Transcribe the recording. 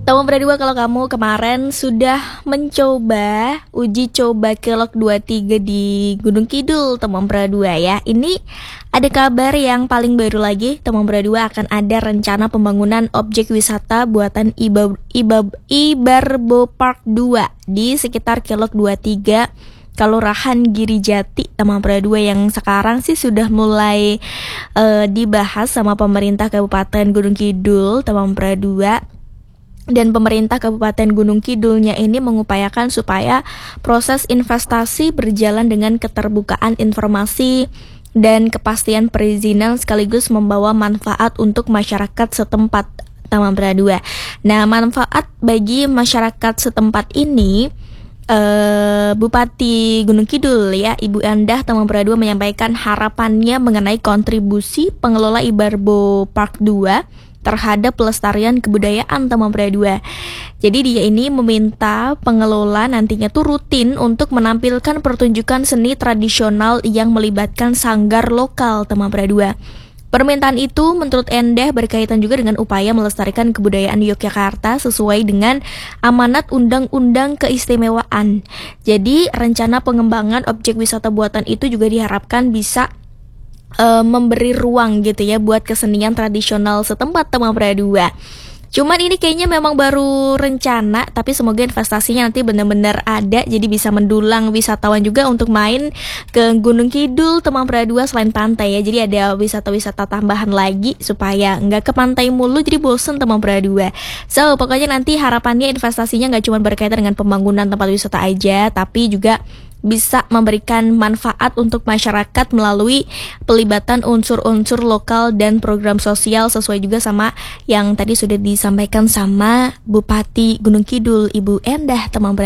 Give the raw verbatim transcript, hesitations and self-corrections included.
Tahu berdua kalau kamu kemarin sudah mencoba uji coba kelok dua puluh tiga di Gunung Kidul, teman berdua ya. Ini ada kabar yang paling baru lagi, teman berdua akan ada rencana pembangunan objek wisata buatan Iba, Iba, Ibarbo Park dua di sekitar kelok dua puluh tiga Kelurahan Girijati, teman berdua, yang sekarang sih sudah mulai uh, dibahas sama pemerintah Kabupaten Gunung Kidul, teman berdua. Dan pemerintah Kabupaten Gunung Kidulnya ini mengupayakan supaya proses investasi berjalan dengan keterbukaan informasi dan kepastian perizinan sekaligus membawa manfaat untuk masyarakat setempat, teman berdua. Nah, manfaat bagi masyarakat setempat ini, Uh, Bupati Gunung Kidul ya, Ibu Endah teman berdua menyampaikan harapannya mengenai kontribusi pengelola Ibarbo Park dua terhadap pelestarian kebudayaan, teman berdua. Jadi dia ini meminta pengelola nantinya tuh rutin untuk menampilkan pertunjukan seni tradisional yang melibatkan sanggar lokal, teman berdua. Permintaan itu menurut Endah berkaitan juga dengan upaya melestarikan kebudayaan Yogyakarta sesuai dengan amanat Undang-Undang Keistimewaan. Jadi rencana pengembangan objek wisata buatan itu juga diharapkan bisa uh, memberi ruang gitu ya buat kesenian tradisional setempat, teman berdua. Cuman ini kayaknya memang baru rencana, tapi semoga investasinya nanti benar-benar ada, jadi bisa mendulang wisatawan juga untuk main ke Gunung Kidul, teman berdua, selain pantai ya. Jadi ada wisata-wisata tambahan lagi supaya nggak ke pantai mulu jadi bosen, teman berdua. So pokoknya nanti harapannya investasinya nggak cuma berkaitan dengan pembangunan tempat wisata aja, tapi juga bisa memberikan manfaat untuk masyarakat melalui pelibatan unsur-unsur lokal dan program sosial sesuai juga sama yang tadi sudah disampaikan sama Bupati Gunung Kidul, Ibu Endah, teman berdua.